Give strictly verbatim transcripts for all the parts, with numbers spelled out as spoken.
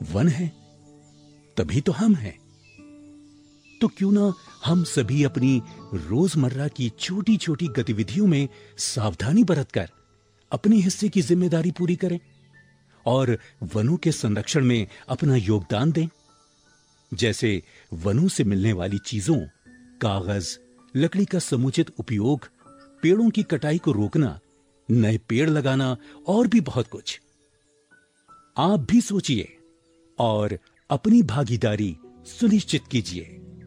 One है, तभी तो हम हैं। तो क्यों ना हम सभी अपनी रोजमर्रा की छोटी छोटी गतिविधियों में सावधानी बरतकर अपने हिस्से की जिम्मेदारी पूरी करें और वनों के संरक्षण में अपना योगदान दें। जैसे वनों से मिलने वाली चीजों, कागज, लकड़ी का समुचित उपयोग, पेड़ों की कटाई को रोकना, नए पेड़ लगाना और भी बहुत कुछ। आप भी सोचिए और अपनी भागीदारी सुनिश्चित कीजिए।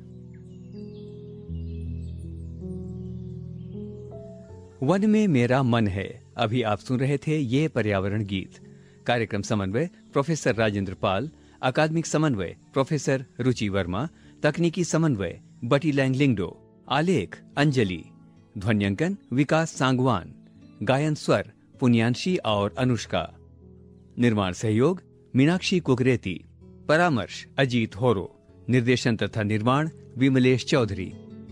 वन में मेरा मन है। अभी आप सुन रहे थे ये पर्यावरण गीत। कार्यक्रम समन्वय प्रोफेसर राजेंद्र पाल, अकादमिक समन्वय प्रोफेसर रुचि वर्मा, तकनीकी समन्वय बटी लैंगलिंगडो, आलेख अंजलि, ध्वन्यांकन विकास सांगवान, गायन स्वर पुण्यांशी और अनुष्का, निर्माण सहयोग मीनाक्षी कुकरेती, परामर्श अजीत होरो, निर्देशन तथा निर्माण विमलेश चौधरी।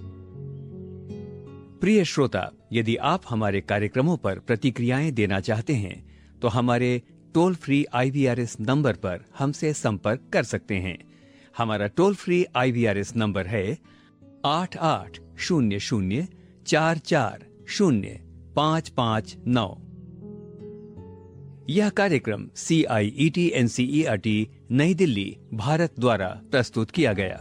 प्रिय श्रोता, यदि आप हमारे कार्यक्रमों पर प्रतिक्रियाएं देना चाहते हैं तो हमारे टोल फ्री आईवीआरएस नंबर पर हमसे संपर्क कर सकते हैं। हमारा टोल फ्री आईवीआरएस नंबर है आठ आठ शून्य शून्य चार चार शून्य पाँच पाँच नौ। यह कार्यक्रम सी आई E T N C E R T नई दिल्ली भारत द्वारा प्रस्तुत किया गया।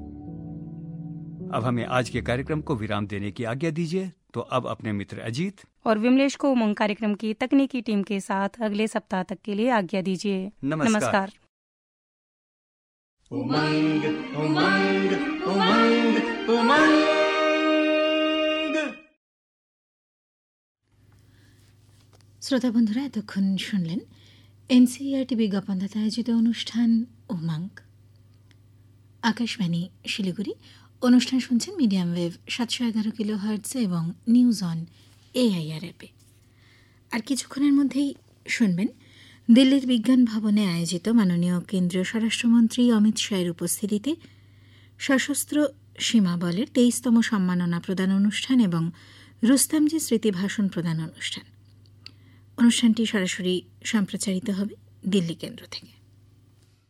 अब हमें आज के कार्यक्रम को विराम देने की आज्ञा दीजिए। तो अब अपने मित्र अजीत और विमलेश को उमंग कार्यक्रम की तकनीकी टीम के साथ अगले सप्ताह तक के लिए आज्ञा दीजिए। नमस्कार, नमस्कार। उमंग उमंग उमंग उमंग। শ্রোতা বন্ধুরা, এতক্ষণ শুনলেন এনসিইআরটি বিজ্ঞাপনদাতা আয়োজিত অনুষ্ঠান উমঙ্গ। আকাশবাণী শিলিগুড়ি। অনুষ্ঠান শুনছেন মিডিয়াম ওয়েভ সাতশো এগারো কিলো হার্টসে এবং নিউজ অন এআইআর অ্যাপে। আর কিছুক্ষণের মধ্যেই শুনবেন দিল্লির বিজ্ঞান ভবনে আয়োজিত মাননীয় কেন্দ্রীয় স্বরাষ্ট্রমন্ত্রী অমিত শাহের উপস্থিতিতে সশস্ত্র সীমা বলের তেইশতম সম্মাননা প্রদান অনুষ্ঠান এবং রুস্তমজি স্মৃতি ভাষণ প্রদান অনুষ্ঠান। অনুষ্ঠানটি সরাসরি সম্প্রচারিত হবে দিল্লি কেন্দ্র থেকে।